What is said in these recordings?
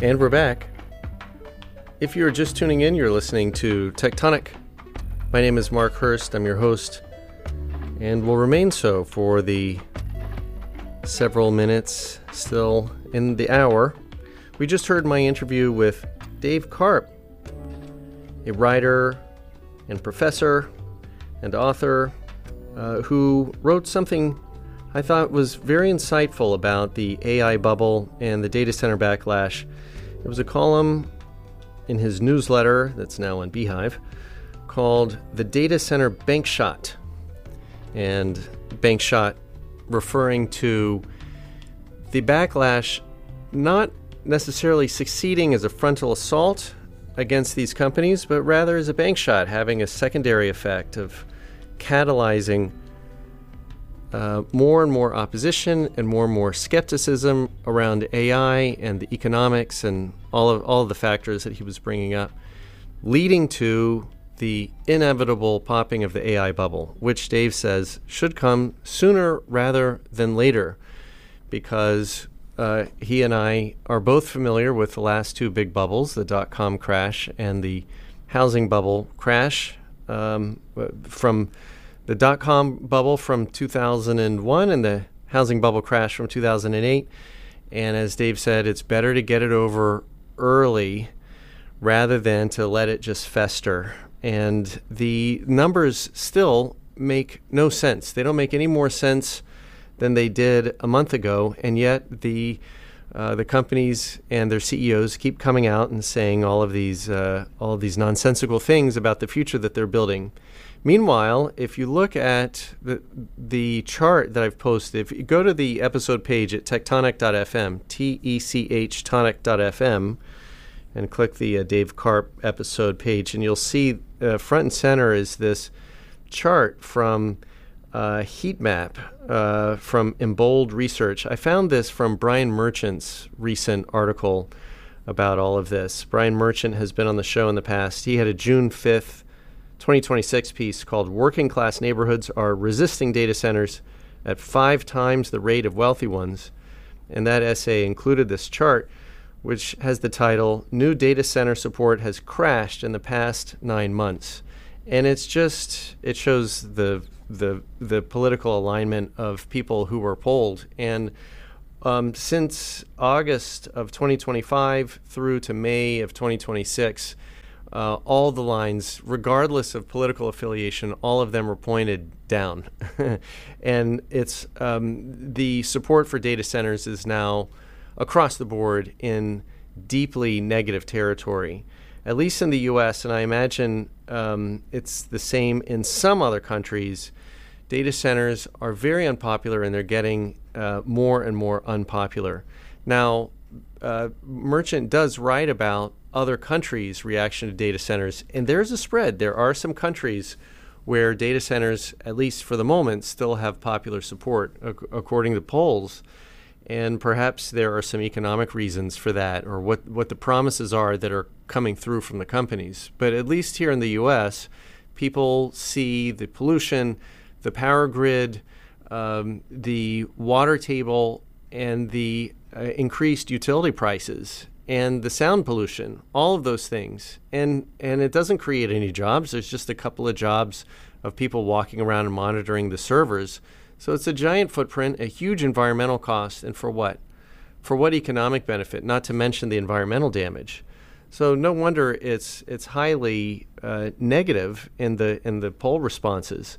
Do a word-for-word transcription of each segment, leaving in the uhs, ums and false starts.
And we're back. If you're just tuning in, you're listening to Tectonic. My name is Mark Hurst. I'm your host, and will remain so for the several minutes still in the hour. We just heard my interview with Dave Karp, a writer and professor and author uh, who wrote something I thought was very insightful about the A I bubble and the data center backlash. It was a column in his newsletter that's now on Beehive called The Data Center Bank Shot. And bank shot referring to the backlash not necessarily succeeding as a frontal assault against these companies, but rather as a bank shot, having a secondary effect of catalyzing Uh, more and more opposition and more and more skepticism around A I and the economics and all of all of the factors that he was bringing up, leading to the inevitable popping of the A I bubble, which Dave says should come sooner rather than later, because uh, he and I are both familiar with the last two big bubbles, the dot-com crash and the housing bubble crash um, from the dot-com bubble from two thousand one and the housing bubble crash from two thousand eight. And as Dave said, it's better to get it over early rather than to let it just fester. And the numbers still make no sense. They don't make any more sense than they did a month ago. And yet the uh, the companies and their C E Os keep coming out and saying all of these uh, all of these nonsensical things about the future that they're building. Meanwhile, if you look at the the chart that I've posted, if you go to the episode page at tectonic dot f m, T E C H tonic dot f m, and click the uh, Dave Karp episode page, and you'll see uh, front and center is this chart from uh, heat map uh, from Embold Research. I found this from Brian Merchant's recent article about all of this. Brian Merchant has been on the show in the past. He had a June fifth, twenty twenty-six piece called Working Class Neighborhoods Are Resisting Data Centers at Five Times the Rate of Wealthy Ones. And that essay included this chart, which has the title, New Data Center Support Has Crashed in the Past Nine Months. And it's just, it shows the the the political alignment of people who were polled. And um, since August of twenty twenty-five through to May of twenty twenty-six, Uh, all the lines, regardless of political affiliation, all of them are pointed down. And it's um, the support for data centers is now across the board in deeply negative territory, at least in the U S, and I imagine um, it's the same in some other countries. Data centers are very unpopular, and they're getting uh, more and more unpopular. Now, uh, Merchant does write about other countries' reaction to data centers, and there's a spread. There are some countries where data centers, at least for the moment, still have popular support, ac- according to polls, and perhaps there are some economic reasons for that, or what, what the promises are that are coming through from the companies. But at least here in the U S, people see the pollution, the power grid, um, the water table, and the uh, increased utility prices, and the sound pollution, all of those things. And and it doesn't create any jobs. There's just a couple of jobs of people walking around and monitoring the servers. So it's a giant footprint, a huge environmental cost, and for what? For what economic benefit, not to mention the environmental damage. So no wonder it's it's highly uh, negative in the in the poll responses.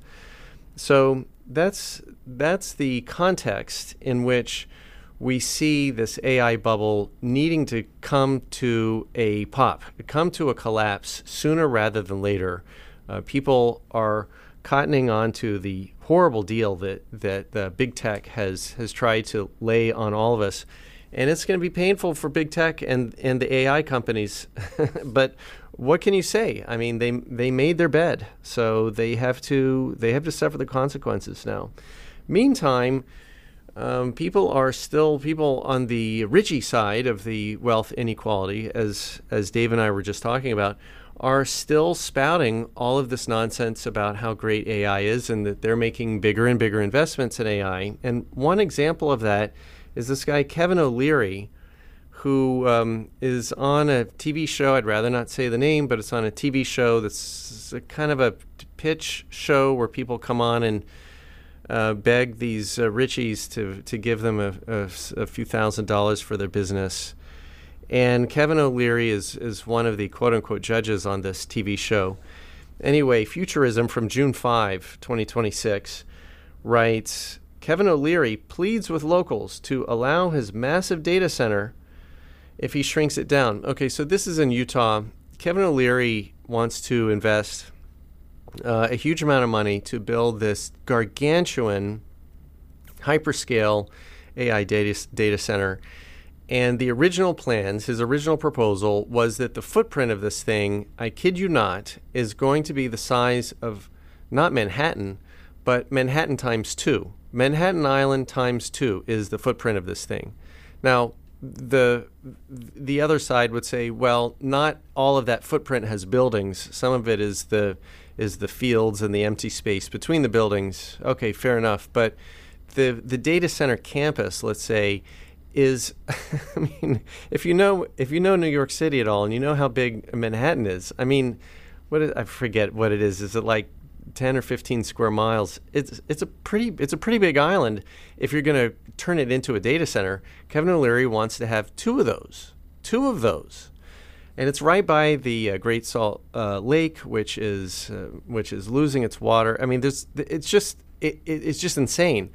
So that's that's the context in which we see this A I bubble needing to come to a pop, come to a collapse sooner rather than later. Uh, people are cottoning on to the horrible deal that, that uh, big tech has, has tried to lay on all of us. And it's going to be painful for big tech and, and the A I companies. But what can you say? I mean, they they made their bed, so they have to they have to suffer the consequences now. Meantime, Um, people are still, people on the Richie side of the wealth inequality, as as Dave and I were just talking about, are still spouting all of this nonsense about how great A I is and that they're making bigger and bigger investments in A I. And one example of that is this guy, Kevin O'Leary, who um, is on a T V show. I'd rather not say the name, but it's on a T V show that's a kind of a pitch show where people come on and uh, beg these uh, richies to to give them a, a, a few thousand dollars for their business. And Kevin O'Leary is, is one of the quote-unquote judges on this T V show. Anyway, Futurism from June fifth, twenty twenty-six writes, Kevin O'Leary pleads with locals to allow his massive data center if he shrinks it down. Okay, so this is in Utah. Kevin O'Leary wants to invest uh, a huge amount of money to build this gargantuan hyperscale A I data, data center. And the original plans, his original proposal, was that the footprint of this thing, I kid you not, is going to be the size of not Manhattan, but Manhattan times two. Manhattan Island times two is the footprint of this thing. Now, the the other side would say, well, not all of that footprint has buildings. Some of it is the is the fields and the empty space between the buildings. Okay, fair enough. But the the data center campus, let's say, is, I mean, if you know if you know New York City at all and you know how big Manhattan is, I mean, what is, I forget what it is. Is it like ten or fifteen square miles? It's it's a pretty it's a pretty big island. If you're going to turn it into a data center, Kevin O'Leary wants to have two of those, two of those, and it's right by the uh, Great Salt uh, Lake, which is uh, which is losing its water. I mean, there's it's just it, it, it's just insane.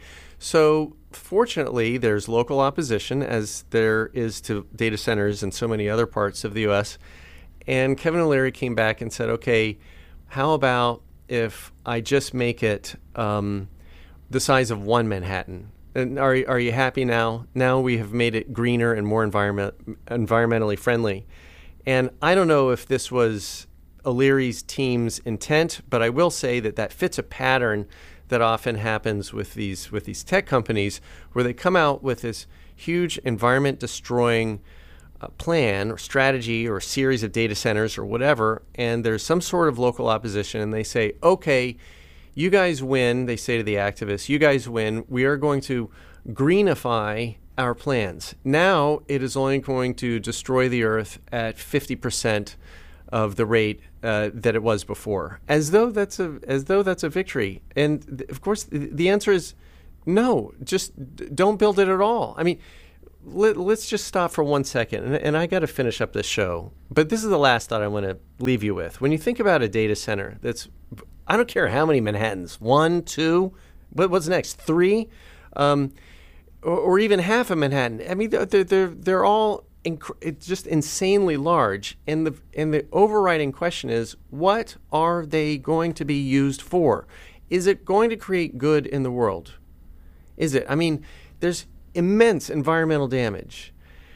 So fortunately, there's local opposition, as there is to data centers in so many other parts of the U S. And Kevin O'Leary came back and said, okay, how about if I just make it um, the size of one Manhattan? And are, are you happy now? Now we have made it greener and more environment, environmentally friendly. And I don't know if this was O'Leary's team's intent, but I will say that that fits a pattern that often happens with these with these tech companies, where they come out with this huge environment-destroying uh, plan or strategy or a series of data centers or whatever, and there's some sort of local opposition, and they say, okay, you guys win, they say to the activists, you guys win, we are going to greenify our plans. Now it is only going to destroy the earth at fifty percent of the rate uh, that it was before, as though that's a as though that's a victory. And th- of course, th- the answer is no. Just d- don't build it at all. I mean, let, let's just stop for one second, and, and I got to finish up this show. But this is the last thought I want to leave you with. When you think about a data center, that's I don't care how many Manhattans, one, two, what, what's next, three, um, or, or even half a Manhattan. I mean, they're they're they're all it's just insanely large, and the and the overriding question is, what are they going to be used for? Is it going to create good in the world? Is it? I mean, there's immense environmental damage.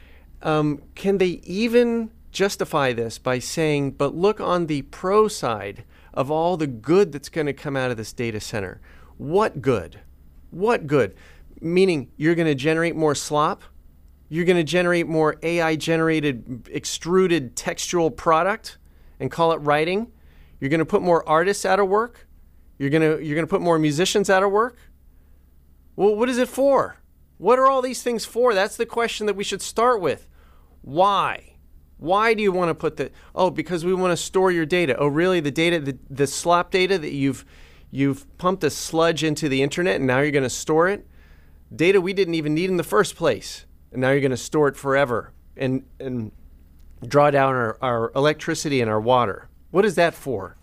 Um, can they even justify this by saying, but look on the pro side of all the good that's going to come out of this data center? What good? What good? Meaning you're going to generate more slop? You're going to generate more A I-generated, extruded textual product and call it writing? You're going to put more artists out of work? You're going to you're going to put more musicians out of work? Well, what is it for? What are all these things for? That's the question that we should start with. Why? Why do you want to put the... Oh, because we want to store your data. Oh, really? The data, the, the slop data that you've you've pumped a sludge into the internet, and now you're going to store it? Data we didn't even need in the first place. And now you're going to store it forever and and draw down our, our electricity and our water. What is that for?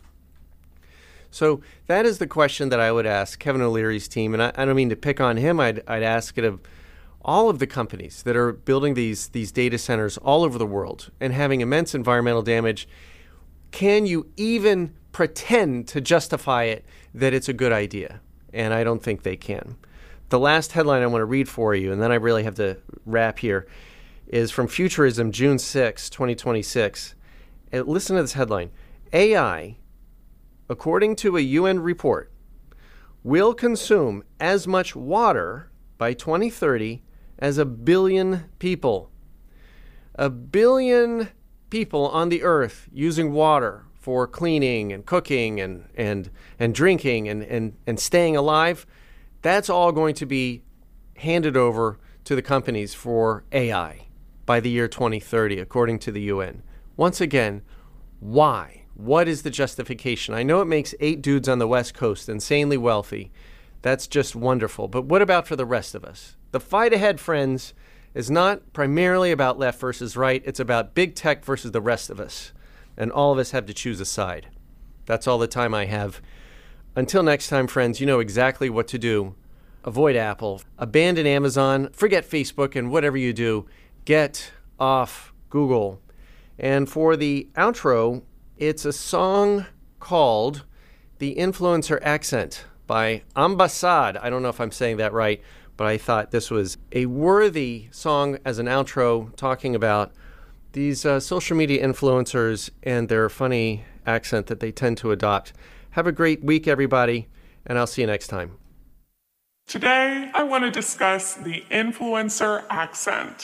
So that is the question that I would ask Kevin O'Leary's team. And I, I don't mean to pick on him. I'd, I'd ask it of all of the companies that are building these, these data centers all over the world and having immense environmental damage. Can you even pretend to justify it that it's a good idea? And I don't think they can. The last headline I want to read for you, and then I really have to wrap here, is from Futurism, June sixth, twenty twenty-six. And listen to this headline. A I, according to a U N report, will consume as much water by twenty thirty as a billion people. A billion people on the earth using water for cleaning and cooking and, and, and drinking and, and, and staying alive. That's all going to be handed over to the companies for A I by the year twenty thirty, according to the U N. Once again, why? What is the justification? I know it makes eight dudes on the West Coast insanely wealthy. That's just wonderful. But what about for the rest of us? The fight ahead, friends, is not primarily about left versus right. It's about big tech versus the rest of us. And all of us have to choose a side. That's all the time I have. Until next time, friends, you know exactly what to do. Avoid Apple. Abandon Amazon. Forget Facebook, and whatever you do, get off Google. And for the outro, it's a song called The Influencer Accent by Ambassad. I don't know if I'm saying that right, but I thought this was a worthy song as an outro, talking about these uh, social media influencers and their funny accent that they tend to adopt. Have a great week, everybody, and I'll see you next time. Today, I want to discuss the influencer accent.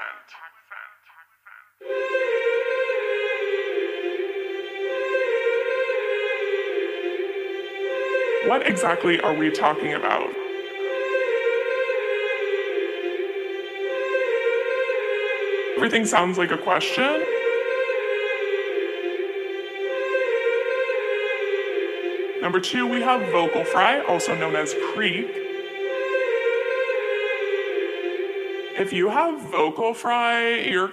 What exactly are we talking about? Everything sounds like a question. Number two, we have vocal fry, also known as creep. If you have vocal fry, you're